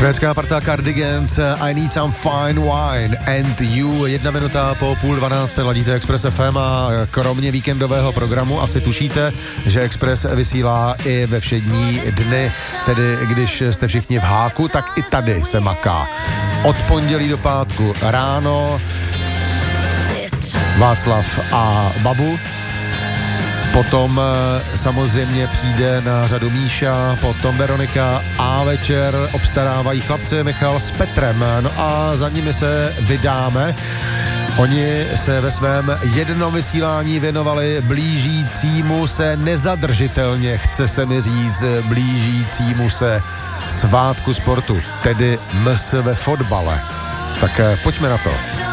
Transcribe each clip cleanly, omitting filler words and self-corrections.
Švédská parta Cardigans, I Need Some Fine Wine and You, 1 minuta po 11:30 ladíte Express FM a kromě víkendového programu asi tušíte, že Express vysílá i ve všední dny, tedy když jste všichni v háku, tak i tady se maká. Od pondělí do pátku ráno Václav a Babu. Potom samozřejmě přijde na řadu Míša, potom Veronika a večer obstarávají chlapci Michal s Petrem. No a za nimi se vydáme. Oni se ve svém jednom vysílání věnovali blížícímu se nezadržitelně, chce se mi říct, blížícímu se svátku sportu, tedy MS ve fotbale. Tak pojďme na to.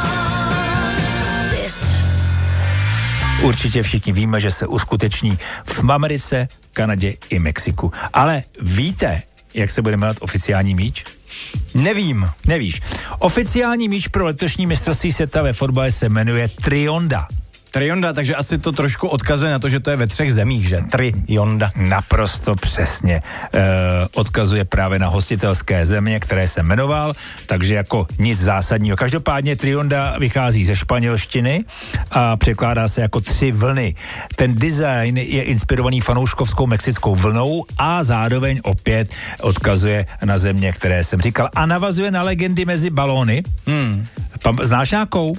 Určitě všichni víme, že se uskuteční v Americe, Kanadě i Mexiku. Ale víte, jak se bude jmenovat oficiální míč? Nevím. Nevíš. Oficiální míč pro letošní mistrovství světa ve fotbale se jmenuje Trionda. Trionda, takže asi to trošku odkazuje na to, že to je ve 3 zemích, že? Trionda. Naprosto přesně. Odkazuje právě na hostitelské země, které se jmenoval, takže jako nic zásadního. Každopádně Trionda vychází ze španělštiny a překládá se jako 3 vlny. Ten design je inspirovaný fanouškovskou mexickou vlnou a zároveň opět odkazuje na země, které jsem říkal. A navazuje na legendy mezi balóny. Znáš nějakou?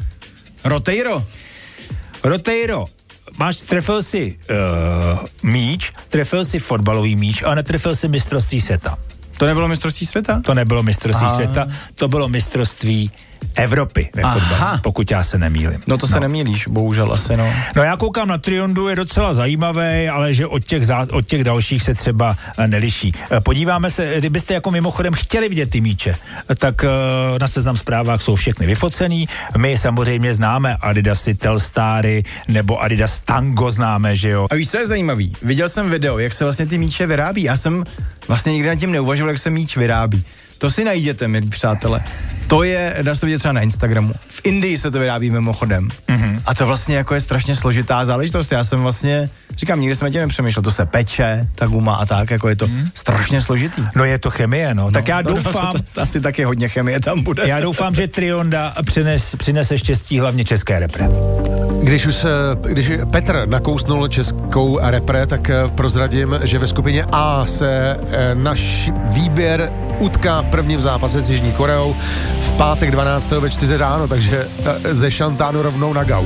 Roteiro, trefil si míč, trefil si fotbalový míč, ale netrefil si mistrovství světa. To nebylo mistrovství světa? To nebylo mistrovství světa, to bylo mistrovství Evropy ve fotbale, pokud já se nemýlím. No to se nemýlíš, bohužel asi, no. No já koukám na Triondu, je docela zajímavý, ale že od těch dalších se třeba neliší. Podíváme se, kdybyste jako mimochodem chtěli vidět ty míče, tak na Seznam Zprávách jsou všechny vyfocený. My samozřejmě známe Adidasy Telstary nebo Adidas Tango známe, že jo. A víš, co je zajímavý? Viděl jsem video, jak se vlastně ty míče vyrábí. Já jsem vlastně nikdy nad tím neuvažoval, jak se míč vyrábí. To si najděte, milí přátelé. To je, dá se to vidět třeba na Instagramu. V Indii se to vyrábí mimochodem. A to vlastně jako je strašně složitá záležitost. Já jsem vlastně, říkám, nikdy jsem tím nepřemýšlel. To se peče, ta guma a tak, jako je to strašně složitý. No je to chemie, no. Tak já doufám... To asi taky hodně chemie tam bude. Já doufám, že Trionda přinese štěstí hlavně české repre. Když Petr nakousnul českou repre, tak prozradím, že ve skupině A se náš výběr utká v prvním zápase s Jižní Koreou v pátek 12. ve 4 ráno, takže ze Šantánu rovnou na gau.